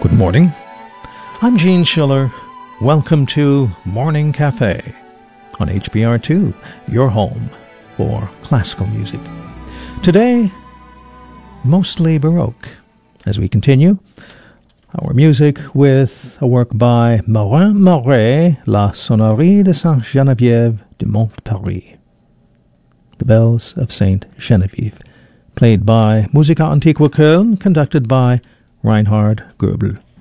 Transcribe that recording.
Good morning. I'm Gene Schiller. Welcome to Morning Cafe on HBR2, your home for classical music. Today, mostly Baroque, as we continue our music with a work by Marin Mauret, La Sonnerie de Sainte-Geneviève de Montparis, the Bells of Saint Genevieve, played by Musica Antiqua Köln, conducted by Reinhard Goebel.